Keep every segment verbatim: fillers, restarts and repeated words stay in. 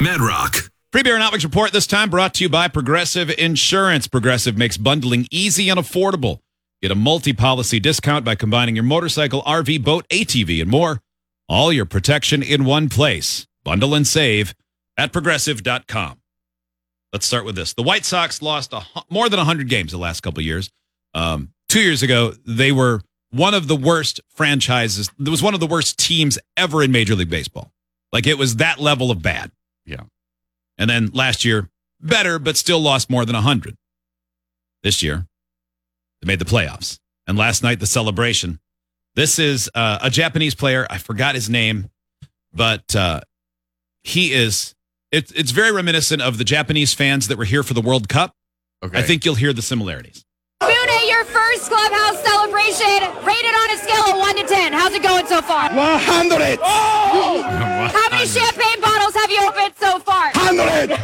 Mad Rock. Free Beer and Outmix Report this time brought to you by Progressive Insurance. Progressive makes bundling easy and affordable. Get a multi-policy discount by combining your motorcycle, R V, boat, A T V, and more. All your protection in one place. Bundle and save at progressive dot com. Let's start with this. The White Sox lost a, more than one hundred games the last couple of years. Um, two years ago, they were one of the worst franchises. It was one of the worst teams ever in Major League Baseball. Like, it was that level of bad. Yeah. And then last year, better, but still lost more than one hundred. This year, they made the playoffs. And last night, the celebration. This is uh, a Japanese player. I forgot his name, but uh, he is, it, it's very reminiscent of the Japanese fans that were here for the World Cup. Okay. I think you'll hear the similarities. Bune, your first clubhouse celebration, rated on a scale of one to ten. How's it going so far? one hundred. Oh! How many champagne bottles have you opened so far? one hundred.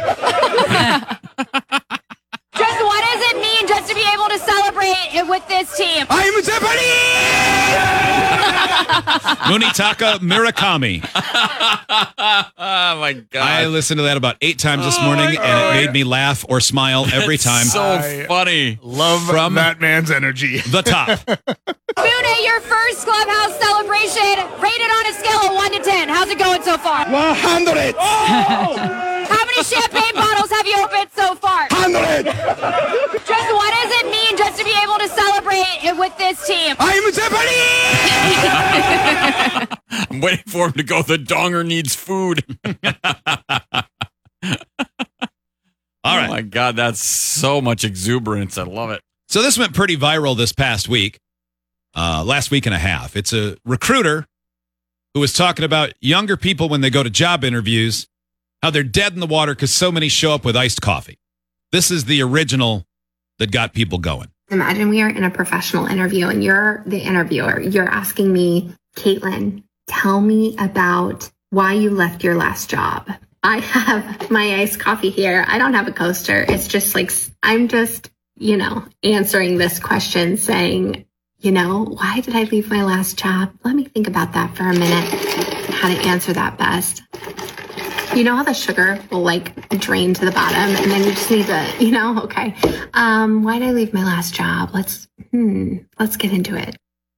Just what does it mean just to be able to celebrate it with this team? I'm Japanese! Munitaka Murakami. Oh, my God. I listened to that about eight times this morning, and it made me laugh or smile every time. So I- funny. Love From- that man's energy. The top. Bune, your first clubhouse celebration, rated on a scale of one to ten. How's it going so far? one hundred. How many champagne bottles have you opened so far? one hundred. Just what does it mean just to be able to celebrate it with this team? I'm Japanese! I'm waiting for him to go, the donger needs food. All right. Oh, my God. That's so much exuberance. I love it. So this went pretty viral this past week, uh, last week and a half. It's a recruiter who was talking about younger people when they go to job interviews, how they're dead in the water because so many show up with iced coffee. This is the original that got people going. Imagine we are in a professional interview and you're the interviewer. You're asking me, Caitlin, tell me about why you left your last job. I have my iced coffee here. I don't have a coaster. It's just like, I'm just, you know, answering this question saying, you know, why did I leave my last job? Let me think about that for a minute, how to answer that best. You know how the sugar will like drain to the bottom and then you just need to, you know, okay. Um, why did I leave my last job? Let's, hmm, let's get into it.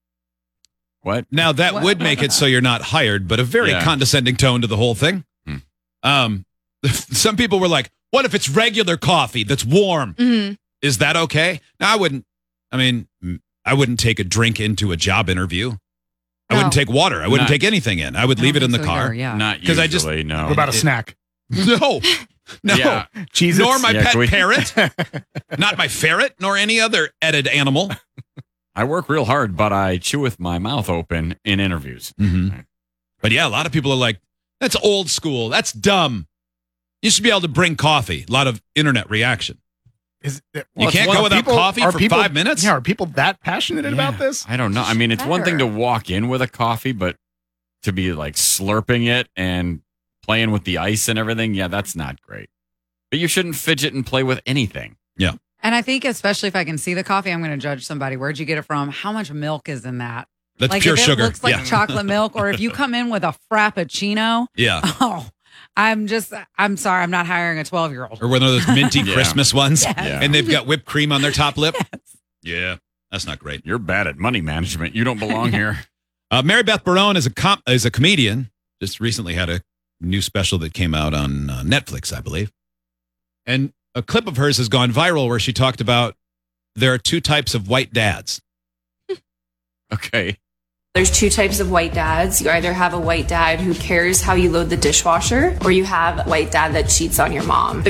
What? Now, that would make it so you're not hired, but a very Yeah. condescending tone to the whole thing. Hmm. Um, some people were like, what if it's regular coffee that's warm? Mm-hmm. Is that okay? No, I wouldn't. I mean, I wouldn't take a drink into a job interview. I wouldn't No. take water. I wouldn't Not- take anything in. I would I leave it don't in the think so car. either, yeah. Not 'Cause usually, I just- no. What about a snack? No, no. Yeah. Cheez-Its? Nor my Yeah, pet can we- parrot, not my ferret, nor any other edited animal. I work real hard, but I chew with my mouth open in interviews. Mm-hmm. But yeah, a lot of people are like, that's old school. That's dumb. You should be able to bring coffee. A lot of internet reaction. Is, You it's can't one- go without people- coffee are for people- five minutes? Yeah, are people that passionate about this? I don't know. I mean, it's one thing to Better. walk in with a coffee, but to be like slurping it and playing with the ice and everything, yeah, that's not great. But you shouldn't fidget and play with anything. And I think, especially if I can see the coffee, I'm going to judge somebody. Where'd you get it from? How much milk is in that? That's like pure if it sugar. looks like yeah. chocolate milk, or if you come in with a frappuccino, yeah. oh, I'm just, I'm sorry, I'm not hiring a twelve year old. Or one of those minty Yeah. Christmas ones. Yes. Yeah. And they've got whipped cream on their top lip. Yes. Yeah. That's not great. You're bad at money management. You don't belong here. Uh, Mary Beth Barone is a com- is a comedian. Just recently had a new special that came out on uh, Netflix, I believe. And a clip of hers has gone viral where she talked about there are two types of white dads. Okay. There's two types of white dads. You either have a white dad who cares how you load the dishwasher, or you have a white dad that cheats on your mom.